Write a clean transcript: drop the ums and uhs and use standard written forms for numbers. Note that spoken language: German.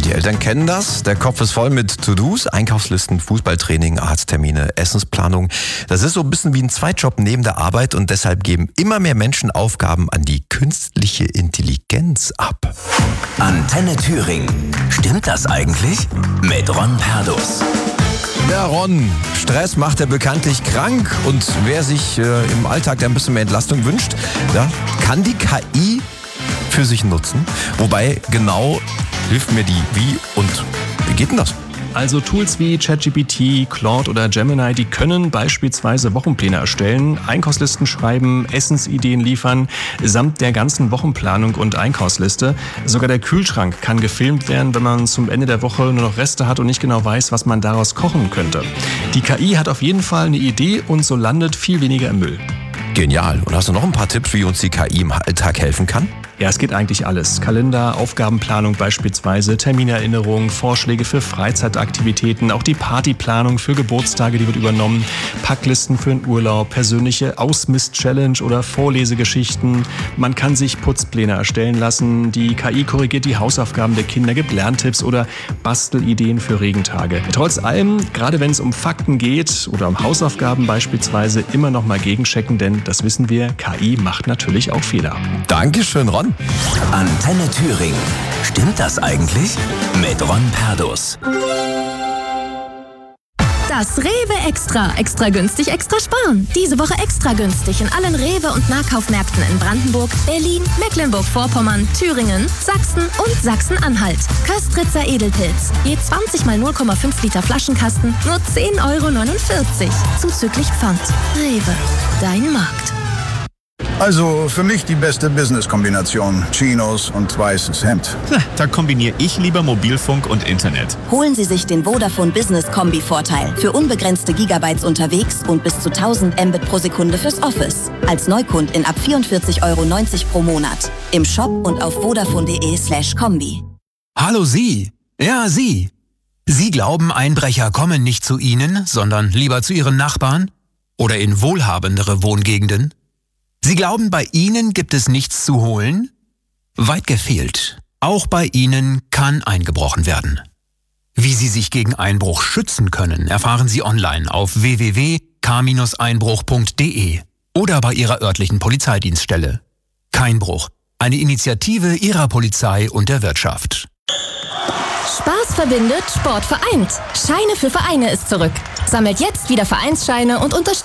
die Eltern kennen das. Der Kopf ist voll mit To-Dos, Einkaufslisten, Fußballtraining, Arzttermine, Essensplanung. Das ist so ein bisschen wie ein Zweitjob neben der Arbeit und deshalb geben immer mehr Menschen Aufgaben an die künstliche Intelligenz ab. Antenne Thüringen. Stimmt das eigentlich? Mit Ron Perdus. Ja, Ron, Stress macht ja bekanntlich krank und wer sich im Alltag ein bisschen mehr Entlastung wünscht, ja, kann die KI für sich nutzen. Wobei genau hilft mir die wie und wie geht denn das? Also Tools wie ChatGPT, Claude oder Gemini, die können beispielsweise Wochenpläne erstellen, Einkaufslisten schreiben, Essensideen liefern, samt der ganzen Wochenplanung und Einkaufsliste. Sogar der Kühlschrank kann gefilmt werden, wenn man zum Ende der Woche nur noch Reste hat und nicht genau weiß, was man daraus kochen könnte. Die KI hat auf jeden Fall eine Idee und so landet viel weniger im Müll. Genial. Und hast du noch ein paar Tipps, wie uns die KI im Alltag helfen kann? Ja, es geht eigentlich alles. Kalender, Aufgabenplanung beispielsweise, Terminerinnerung, Vorschläge für Freizeitaktivitäten, auch die Partyplanung für Geburtstage, die wird übernommen, Packlisten für einen Urlaub, persönliche Ausmist-Challenge oder Vorlesegeschichten. Man kann sich Putzpläne erstellen lassen, die KI korrigiert die Hausaufgaben der Kinder, gibt Lerntipps oder Bastelideen für Regentage. Trotz allem, gerade wenn es um Fakten geht oder um Hausaufgaben beispielsweise, immer noch mal gegenchecken, denn das wissen wir, KI macht natürlich auch Fehler. Dankeschön, Ron. Antenne Thüringen. Stimmt das eigentlich? Mit Ron Perdus. Das Rewe Extra. Extra günstig, extra sparen. Diese Woche extra günstig in allen Rewe- und Nahkaufmärkten in Brandenburg, Berlin, Mecklenburg-Vorpommern, Thüringen, Sachsen und Sachsen-Anhalt. Köstritzer Edelpilz. Je 20 mal 0,5 Liter Flaschenkasten, nur 10,49 €. Zuzüglich Pfand. Rewe. Dein Markt. Also für mich die beste Business-Kombination. Chinos und weißes Hemd. Da kombiniere ich lieber Mobilfunk und Internet. Holen Sie sich den Vodafone Business Kombi-Vorteil. Für unbegrenzte Gigabytes unterwegs und bis zu 1000 Mbit pro Sekunde fürs Office. Als Neukundin ab 44,90 € pro Monat. Im Shop und auf vodafone.de/kombi. Hallo Sie. Ja, Sie. Sie glauben, Einbrecher kommen nicht zu Ihnen, sondern lieber zu Ihren Nachbarn? Oder in wohlhabendere Wohngegenden? Sie glauben, bei Ihnen gibt es nichts zu holen? Weit gefehlt. Auch bei Ihnen kann eingebrochen werden. Wie Sie sich gegen Einbruch schützen können, erfahren Sie online auf www.k-einbruch.de oder bei Ihrer örtlichen Polizeidienststelle. Keinbruch, eine Initiative Ihrer Polizei und der Wirtschaft. Spaß verbindet, Sport vereint. Scheine für Vereine ist zurück. Sammelt jetzt wieder Vereinsscheine und unterstützt